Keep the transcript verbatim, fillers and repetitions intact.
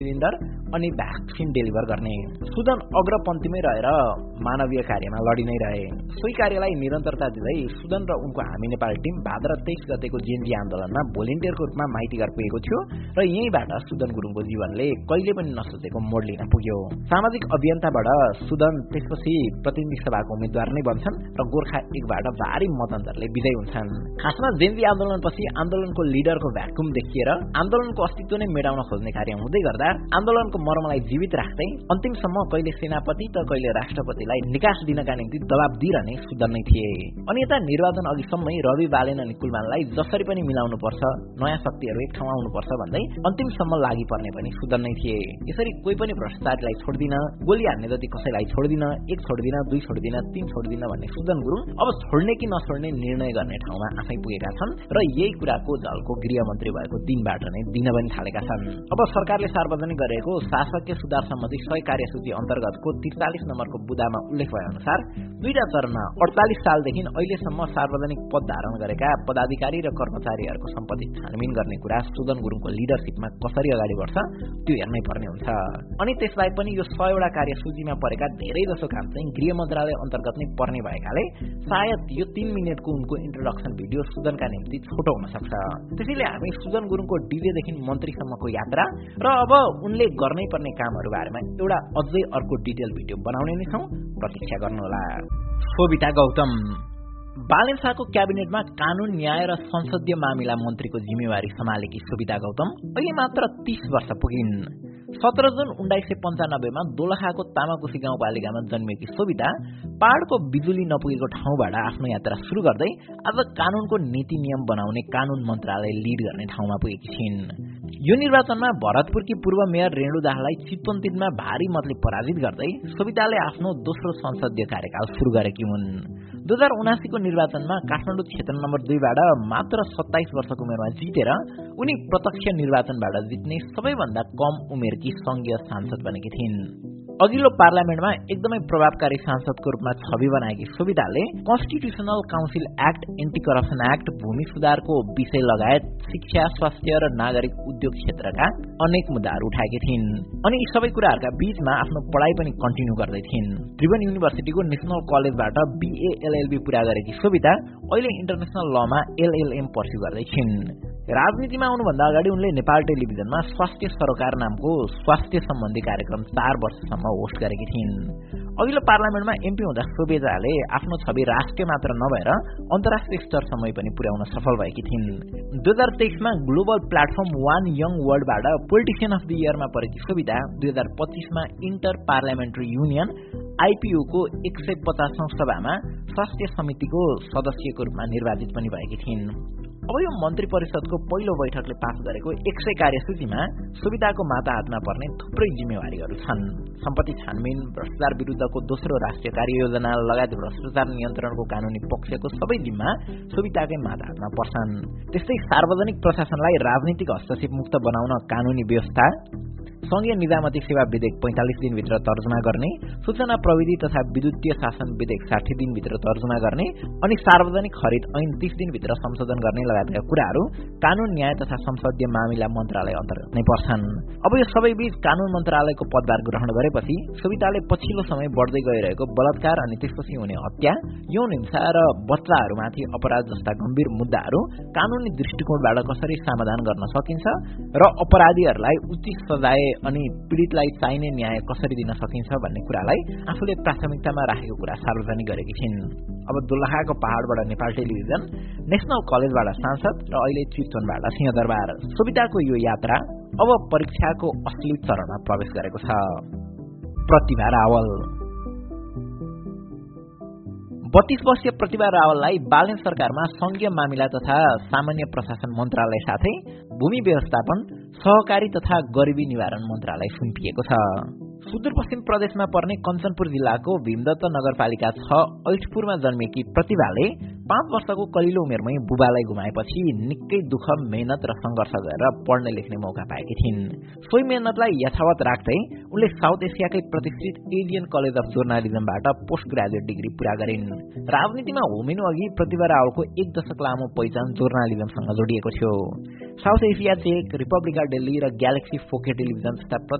Cylinder अनि vaccine deliver गर्ने। सुदन अग्रपन्थीमै रहेर मानवीय कार्यमा लडी नै रहे। सोही कार्यलाई निरन्तरता दिँदै सुदन र उनको हामी नेपाल टिम भाद्र तेइस गतेको जेएनजी आन्दोलनमा भोलिन्टियरको रूपमा माइतीघर पुगेको थियो र यहीँबाट सुदन गुरुङको जीवनले कहिले पनि नसोचेको मोड लिन पुग्यो। सामाजिक अभियन्ताबाट सुदन त्यसपछि प्रतिनिधि सभाको उम्मेद्वार नै बन्छन् र गोर्खा एकबाट भारी मतअन्तरले विजयी हुन्छन्। खासमा जेएनजी आन्दोलनपछि आन्दोलनको लिडरको भ्याकुम देखिएर आन्दोलनको अस्तित्व नै मेटाउन खोज्ने कार्य हुँदै गर्दा आन्दोलनको मर्मलाई जीवित राख्दै अन्तिमसम्म कहिले सेनापति त कहिले राष्ट्रपतिलाई निकास दिनका निम्ति दबाब दिइरहने सुदन नै थिए। अनि यता निर्वाचन अघिसम्मै रवि बालेन अनि कुलमानलाई जसरी पनि मिलाउनु पर्छ, नयाँ शक्तिहरू एक ठाउँमा आउनुपर्छ भन्दै अन्तिमसम्म लागि पर्ने पनि सुदन नै थिए। यसरी कोही पनि भ्रष्टाचारीलाई छोड्दिन, गोली हान्ने जति कसैलाई छोड्दिन, एक छोड्दिन, दुई छोड्दिन, तीन छोड्दिन भन्ने सुदन गुरुङ अब छोड्ने कि नछोड्ने निर्णय गर्ने ठाउँमा आफै पुगेका छन् र यही कुराको झल्को गृहमन्त्री भएको दिनबाट नै दिन पनि थालेका छन्। अब सरकारले सार्वजनिक गरेको शासकीय सुधार सम्बन्धी सय कार्यसूची अन्तर्गतको त्रिचालिस नम्बरको बुदामा उल्लेख भए अनुसार दुईटा चरणमा अडचालिस सालदेखि अहिलेसम्म सार्वजनिक पद धारण गरेका पदाधिकारी र कर्मचारीहरूको सम्पत्ति छानबिन गर्ने कुरा सुदन गुरुङको लिडरसिपमा कसरी अगाडि बढ्छ त्यो हेर्नै पर्ने हुन्छ। अनि त्यसलाई पनि यो सयवटा कार्यसूचीमा परेका धेरै जसो काम चाहिँ गृह मन्त्रालय अन्तर्गत नै पर्ने भएकाले सायद यो तीन मिनटको उनको इन्ट्रोडक्सन भिडियो सुदनका निम्ति छोटो हुन सक्छ। त्यसैले हामी सुदन गुरुङको डिजेदेखि मन्त्रीसम्मको यात्रा र अब उनले गर्नै पर्ने कामहरू बारेमा एउटा अझै अर्को डिटेल भिडियो बनाउने नै छौं, प्रतीक्षा गर्नुहोला। शोभिता गौतम बालेन शाहको क्याबिनेटमा कानून, न्याय र संसदीय मामिला मन्त्रीको जिम्मेवारी सम्हालेकी शोभिता गौतम अहिले मात्र तीस वर्ष पुगिन्। सत्र जुन उन्नाइस सय पन्चानब्बेमा दोलखाको तामाकोशी गाउँपालिकामा जन्मेकी शोभिता पहाड़को बिजुली नपुगेको ठाउँबाट आफ्नो यात्रा सुरु गर्दै आज कानूनको नीति नियम बनाउने कानून मन्त्रालय लिड गर्ने ठाउँमा पुगेकी छिन्। यो निर्वाचनमा भरतपुरकी पूर्व मेयर रेणु दाहाललाई चितवन तीनमा भारी मतले पराजित गर्दै शोभिताले आफ्नो दोस्रो संसदीय कार्यकाल सुरु गरेकी हुन्। दुई हजार उनासीको निर्वाचनमा काठमाडौँ क्षेत्र नम्बर दुईबाट मात्र सत्ताइस वर्षको उमेरमा जितेर उनी प्रत्यक्ष निर्वाचनबाट जित्ने सबैभन्दा कम उमेरकी संघीय सांसद बनेकी थिइन्। अघिल्लो पार्लियामेन्टमा एकदमै प्रभावकारी सांसदको रूपमा छवि बनाएकी शोभिताले constitutional council act, anti corruption act, भूमि सुधारको विषय लगायत शिक्षा, स्वास्थ्य र नागरिक उद्योग क्षेत्रका अनेक मुद्दाहरू उठाएकी थिइन्। अनि यी सबै कुराहरूका बीचमा आफ्नो पढाइ पनि कन्टिन्यू गर्दै थिइन्। त्रिभुवन युनिभर्सिटीको नेशनल कलेजबाट बीए एलएलबी पूरा गरेकी शोभिता अहिले इन्टरनेशनल लमा एलएलएम पर्स्यु गर्दै छिन्। राजनीतिमा आउनुभन्दा अगाडि उनले नेपाल टेलिभिजनमा स्वास्थ्य सरोकार नामको स्वास्थ्य सम्बन्धी कार्यक्रम चार वर्षसम्म होस्ट गरेकी थिइन्। अघिल्लो पार्लियामेन्टमा एमपी हुँदा शोभिताले आफ्नो छवि राष्ट्रिय मात्र नभएर अन्तर्राष्ट्रिय स्तरसम्म पनि पुर्याउन सफल भएकी थिइन्। दुई हजार तेइसमा global platform one young वर्ल्डबाट politician of the इयरमा परेकी शोभिता दुई हजार पच्चीसमा इन्टर पार्लियामेन्ट्री युनियन आइपिओको एक सय पचासौं सभामा स्वास्थ्य समितिको सदस्यको रूपमा निर्वाचित पनि भएकी थिइन्। अब यो मन्त्री परिषदको पहिलो बैठकले पास गरेको एक सय कार्यसूचीमा शोभिताको माता हातमा पर्ने थुप्रै जिम्मेवारीहरू छन्। सम्पत्ति छानबिन, भ्रष्टाचार विरुद्धको दोस्रो राष्ट्रिय कार्ययोजना लगायत भ्रष्टाचार नियन्त्रणको कानूनी पक्षको सबै जिम्मा शोभिताकै माता हातमा पर्छन्। त्यस्तै सार्वजनिक प्रशासनलाई राजनीतिक हस्तक्षेप मुक्त बनाउन कानूनी व्यवस्था, संघीय निजामती सेवा विधेयक पैंतालिस दिनभित्र तर्जुमा गर्ने, सूचना प्रविधि तथा विद्युतीय शासन विधेयक साठी दिनभित्र तर्जुमा गर्ने अनि सार्वजनिक खरिद ऐन तीस दिनभित्र संशोधन गर्ने लगायतका कुराहरू कानून, न्याय तथा संसदीय मामिला मन्त्रालय अन्तर्गत नै पर्छन्। अब यो सबै बीच कानून मन्त्रालयको पदभार ग्रहण गरेपछि शोभिताले पछिल्लो समय बढ्दै गइरहेको बलात्कार अनि त्यसपछि हुने हत्या, यौन हिंसा र बच्चाहरूमाथि अपराध जस्ता गम्भीर मुद्दाहरू कानूनी दृष्टिकोणबाट कसरी समाधान गर्न सकिन्छ र अपराधीहरूलाई उचित सजाय अनि पीडितलाई चाहिने न्याय कसरी दिन सकिन्छ भन्ने कुरालाई आफूले प्राथमिकतामा राखेको कुरा सार्वजनिक गरेकी छिन्। अब दोलखाको पहाड़बाट नेपाल टेलिभिजन, नेशनल कलेजबाट सांसद र अहिले चितवनबाट सिंहदरबार, शोभिताको यो यात्रा अब परीक्षाको असली चरणमा प्रवेश गरेको छ। प्रतिभा रावल बत्तीस वर्षीय प्रतिभा रावललाई बालेन सरकारमा संघीय मामिला तथा सामान्य प्रशासन मन्त्रालय साथै भूमि व्यवस्थापन, सहकारी तथा गरिबी निवारण मन्त्रालय सुम्पिएको छ। सुदूरपश्चिम प्रदेशमा पर्ने कञ्चनपुर जिल्लाको भीमदत्त नगरपालिका छ ऐठपुरमा जन्मेकी प्रतिभाले पाँच वर्षको कलिलो उमेरमै बुबालाई गुमाएपछि निकै दुःख, मेहनत र संघर्ष गरेर पढ्ने लेख्ने मौका पाएकी थिइन्। सोही मेहनतलाई यथावत राख्दै उनले साउथ एसियाकै प्रतिष्ठित alien college of जर्नालिजमबाट post graduate degree पूरा गरिन्। राजनीतिमा होमिनु अघि प्रतिभा रावलको एक दशक लामो पहिचान जर्नालिजमसँग जोडिएको थियो। South Asia check, Republica Delhi र ग्यालेक्सी फोर के टेलिभिजन जस्ता